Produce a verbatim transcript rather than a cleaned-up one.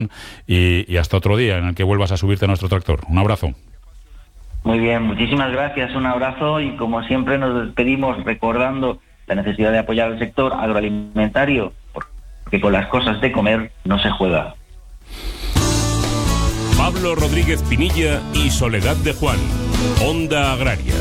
y, y hasta otro día en el que vuelvas a subirte a nuestro tractor. Un abrazo. Muy bien, muchísimas gracias, un abrazo, y como siempre nos despedimos recordando la necesidad de apoyar al sector agroalimentario, porque con las cosas de comer no se juega. Pablo Rodríguez Pinilla y Soledad de Juan, Onda Agraria.